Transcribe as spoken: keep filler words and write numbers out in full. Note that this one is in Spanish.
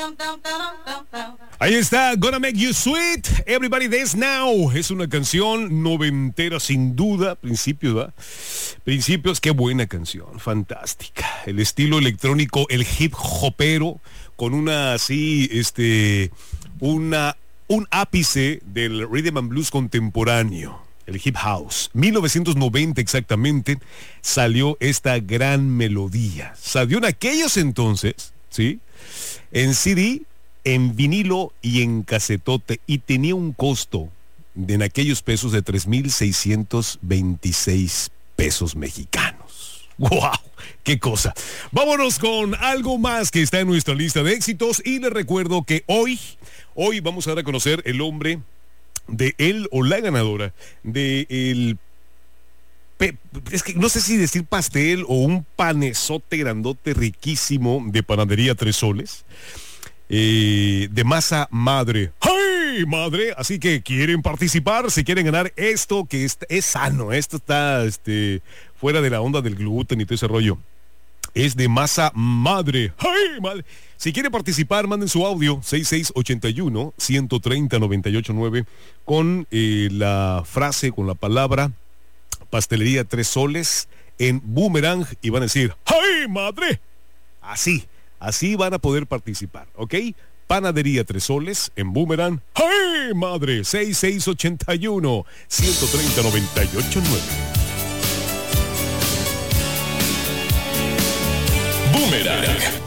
Ahí está, Gonna Make You Sweet, Everybody Dance Now. Es una canción noventera sin duda, principios, ¿va? Principios, qué buena canción, fantástica. El estilo electrónico, el hip hopero, con una así, este, una, un ápice del rhythm and blues contemporáneo. El hip house. mil novecientos noventa exactamente salió esta gran melodía. Salió en aquellos entonces, ¿sí? En C D, en vinilo y en casetote, y tenía un costo de en aquellos pesos de tres mil seiscientos veintiséis pesos mexicanos. ¡Wow! ¡Qué cosa! Vámonos con algo más que está en nuestra lista de éxitos, y les recuerdo que hoy, hoy vamos a dar a conocer el hombre de él o la ganadora de el pe, es que no sé si decir pastel o un panezote grandote riquísimo de Panadería Tres Soles, eh, de masa madre. ¡Hey, madre! Así que quieren participar, si quieren ganar esto que es, es sano, esto está este, fuera de la onda del gluten y todo ese rollo. Es de masa madre. ¡Hey, madre! Si quiere participar, manden su audio seis seis ocho uno, uno tres cero, nueve ocho nueve con eh, la frase, con la palabra Pastelería Tres Soles en boomerang, y van a decir ¡ay, madre! Así, así van a poder participar, ¿ok? Panadería Tres Soles en boomerang, ¡ay, madre! seis seis ocho uno, uno tres cero, nueve ocho nueve. Boomerang.